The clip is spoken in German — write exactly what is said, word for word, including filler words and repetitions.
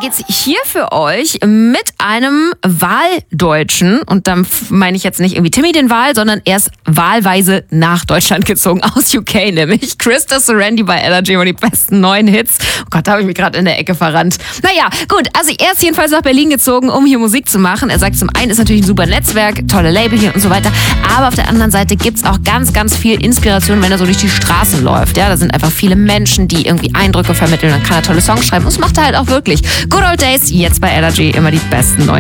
geht's hier für euch mit einem Wahldeutschen. Und dann meine ich jetzt nicht irgendwie Timmy den Wahl, sondern er ist wahlweise nach Deutschland gezogen, aus U K nämlich. Krista Serendi bei Energy und die besten neuen Hits. Oh Gott, da habe ich mich gerade in der Ecke verrannt. Naja, gut, also er ist jedenfalls nach Berlin gezogen, um hier Musik zu machen. Er sagt, zum einen ist natürlich ein super Netzwerk, tolle Label hier und so weiter. Aber auf der anderen Seite gibt's auch ganz, ganz viel Inspiration, wenn er so durch die Straßen läuft. Ja, da sind einfach viele Menschen, die irgendwie Eindrücke vermitteln. Dann kann er tolle Songs schreiben. Und das macht er halt auch wirklich. Good Old Days, jetzt bei Energy, immer die besten neuen